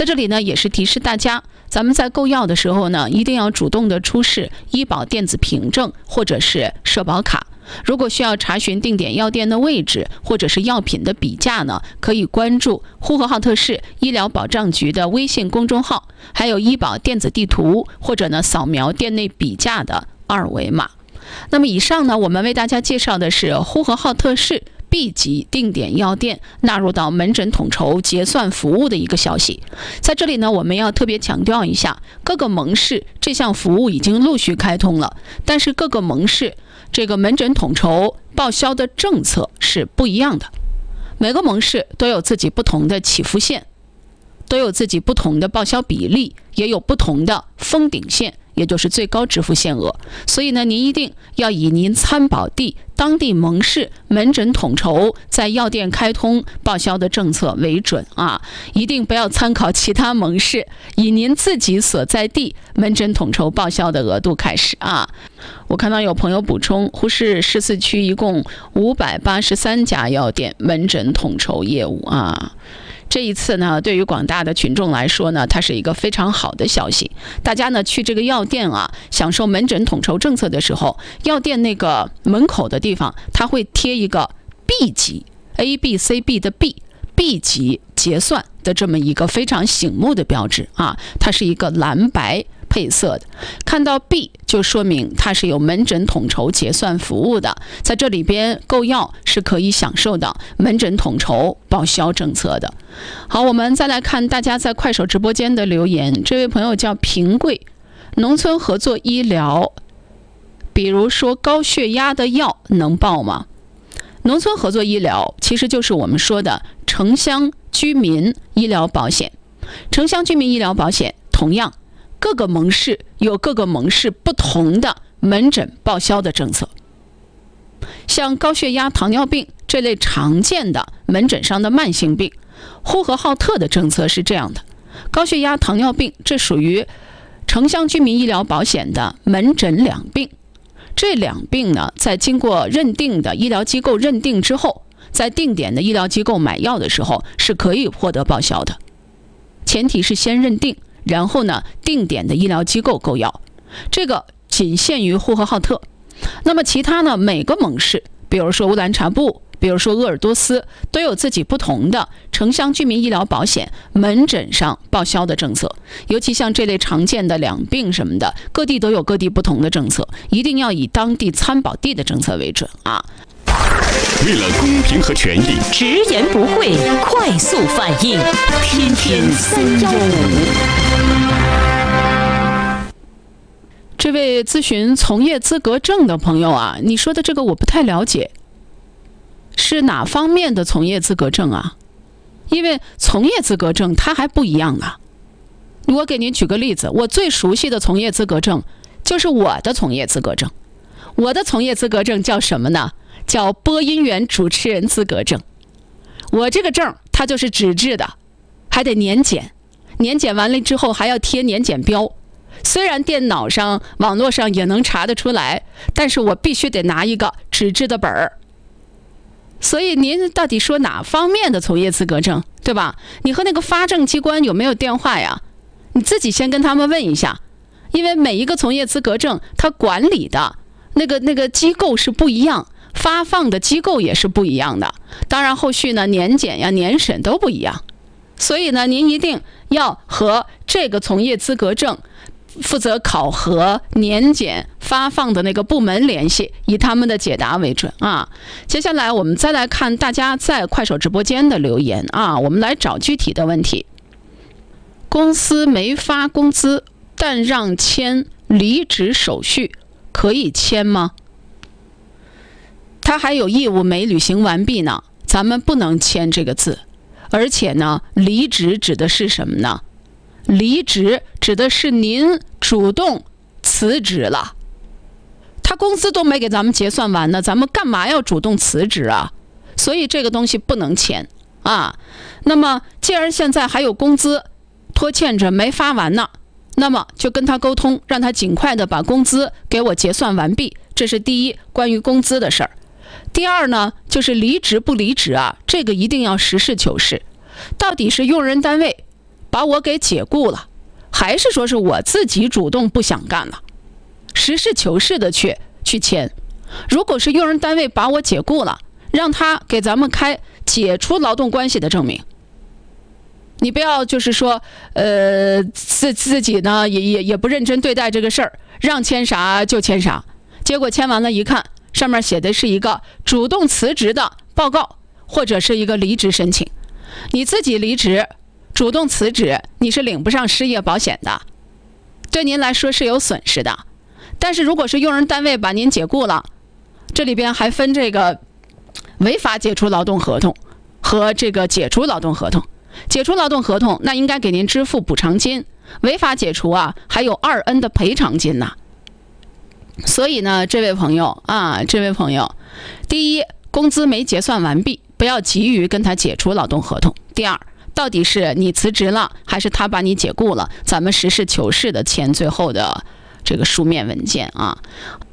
在这里呢，也是提示大家，咱们在购药的时候呢，一定要主动的出示医保电子凭证或者是社保卡。如果需要查询定点药店的位置或者是药品的比价呢，可以关注呼和浩特市医疗保障局的微信公众号，还有医保电子地图，或者呢扫描店内比价的二维码。那么以上呢，我们为大家介绍的是呼和浩特市 B 级定点药店纳入到门诊统筹结算服务的一个消息。在这里呢，我们要特别强调一下，各个盟市这项服务已经陆续开通了，但是各个盟市这个门诊统筹报销的政策是不一样的，每个盟市都有自己不同的起伏线，都有自己不同的报销比例，也有不同的封顶线，也就是最高支付限额。所以呢，您一定要以您参保地当地盟市门诊统筹在药店开通报销的政策为准啊，一定不要参考其他盟市，以您自己所在地门诊统筹报销的额度开始啊。我看到有朋友补充，呼市14区一共583家药店门诊统筹业务啊。这一次呢，对于广大的群众来说呢，它是一个非常好的消息。大家呢去这个药店啊，享受门诊统筹政策的时候，药店那个门口的地方，它会贴一个 B 级 ABCB 的 B 级结算的这么一个非常醒目的标志啊，它是一个蓝白配色的，看到 B 就说明它是有门诊统筹结算服务的，在这里边购药是可以享受到门诊统筹报销政策的。好，我们再来看大家在快手直播间的留言。这位朋友叫平贵，农村合作医疗，比如说高血压的药能报吗？农村合作医疗其实就是我们说的城乡居民医疗保险。城乡居民医疗保险同样各个盟市有各个盟市不同的门诊报销的政策。像高血压、糖尿病这类常见的门诊上的慢性病，呼和浩特的政策是这样的：高血压、糖尿病这属于城乡居民医疗保险的门诊两病。这两病呢，在经过认定的医疗机构认定之后，在定点的医疗机构买药的时候是可以获得报销的，前提是先认定，然后呢，定点的医疗机构购药，这个仅限于呼和浩特。那么其他呢，每个盟市，比如说乌兰察布，比如说鄂尔多斯，都有自己不同的城乡居民医疗保险门诊上报销的政策。尤其像这类常见的两病什么的，各地都有各地不同的政策，一定要以当地参保地的政策为准啊。 为了公平和权益， 直言不讳，快速反应，天天315。 这位咨询从业资格证的朋友啊，你说的这个我不太了解，是哪方面的从业资格证啊？因为从业资格证它还不一样啊。我给您举个例子，我最熟悉的从业资格证就是我的从业资格证。我的从业资格证叫什么呢？叫播音员主持人资格证。我这个证它就是纸质的，还得年检，年检完了之后还要贴年检标。虽然电脑上、网络上也能查得出来，但是我必须得拿一个纸质的本儿。所以您到底说哪方面的从业资格证，对吧？你和那个发证机关有没有电话呀？你自己先跟他们问一下，因为每一个从业资格证它管理的那个机构是不一样，发放的机构也是不一样的，当然后续呢年检呀、年审都不一样。所以呢，您一定要和这个从业资格证负责考核、年检、发放的那个部门联系，以他们的解答为准啊。接下来我们再来看大家在快手直播间的留言啊，我们来找具体的问题。公司没发工资，但让签离职手续，可以签吗？他还有义务没履行完毕呢，咱们不能签这个字。而且呢，离职指的是什么呢？离职指的是您主动辞职了，他工资都没给咱们结算完呢，咱们干嘛要主动辞职啊？所以这个东西不能签啊。那么既然现在还有工资拖欠着没发完呢，那么就跟他沟通，让他尽快的把工资给我结算完毕，这是第一，关于工资的事儿。第二呢，就是离职不离职啊，这个一定要实事求是，到底是用人单位把我给解雇了，还是说是我自己主动不想干了？实事求是的去签。如果是用人单位把我解雇了，让他给咱们开解除劳动关系的证明。你不要就是说，自己呢也不认真对待这个事儿，让签啥就签啥，结果签完了一看，上面写的是一个主动辞职的报告，或者是一个离职申请。你自己离职，主动辞职，你是领不上失业保险的，对您来说是有损失的。但是如果是用人单位把您解雇了，这里边还分这个违法解除劳动合同和这个解除劳动合同。解除劳动合同，那应该给您支付补偿金；违法解除啊，还有2N 的赔偿金呐。所以呢，这位朋友，第一，工资没结算完毕，不要急于跟他解除劳动合同；第二，到底是你辞职了，还是他把你解雇了？咱们实事求是的签最后的这个书面文件啊。